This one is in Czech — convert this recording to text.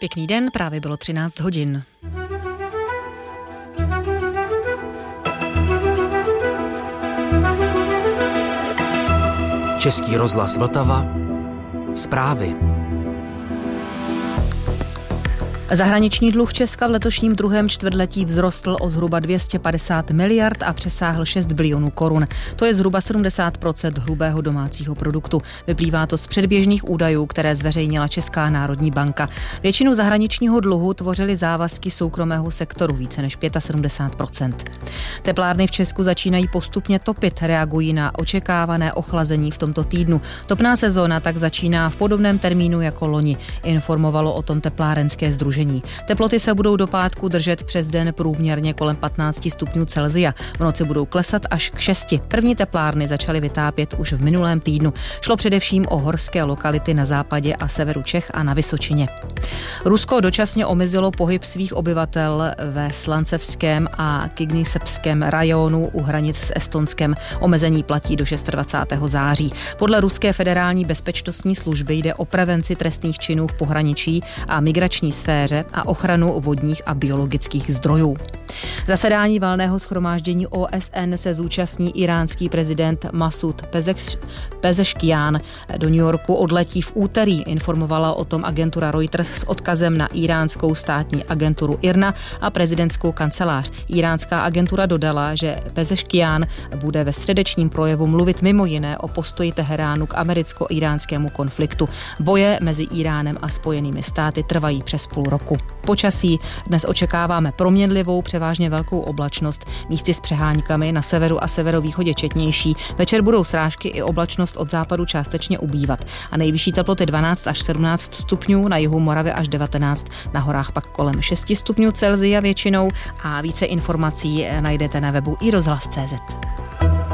Pěkný den, právě bylo 13 hodin. Český rozhlas Vltava. Zprávy. Zahraniční dluh Česka v letošním druhém čtvrtletí vzrostl o zhruba 250 miliard a přesáhl 6 bilionů korun. To je zhruba 70% hrubého domácího produktu. Vyplývá to z předběžných údajů, které zveřejnila Česká národní banka. Většinu zahraničního dluhu tvořily závazky soukromého sektoru, více než 75%. Teplárny v Česku začínají postupně topit, reagují na očekávané ochlazení v tomto týdnu. Topná sezóna tak začíná v podobném termínu jako loni, informovalo o tom teplárenské sdružení. Teploty se budou do pátku držet přes den průměrně kolem 15 stupňů Celsia. V noci budou klesat až k 6. První teplárny začaly vytápět už v minulém týdnu. Šlo především o horské lokality na západě a severu Čech a na Vysočině. Rusko dočasně omezilo pohyb svých obyvatel ve Slancevském a Kygnisepském rajonu u hranic s Estonskem. Omezení platí do 26. září. Podle Ruské federální bezpečnostní služby jde o prevenci trestných činů v pohraničí a migrační sféře a ochranu vodních a biologických zdrojů. Zasedání valného shromáždění OSN se zúčastní iránský prezident Masud Pezeškian. Do New Yorku odletí v úterý, informovala o tom agentura Reuters s odkazem na iránskou státní agenturu IRNA a prezidentskou kancelář. Iránská agentura dodala, že Pezeškian bude ve středečním projevu mluvit mimo jiné o postoji Teheránu k americko-iránskému konfliktu. Boje mezi Iránem a Spojenými státy trvají přes půl roku. Počasí dnes očekáváme proměnlivou, převážně velkou oblačnost, místy s přeháňkami, na severu a severovýchodě četnější. Večer budou srážky i oblačnost od západu částečně ubývat. A nejvyšší teploty 12 až 17 stupňů, na jihu Moravy až 19, na horách pak kolem 6 stupňů Celsia většinou a více informací najdete na webu iRozhlas.cz.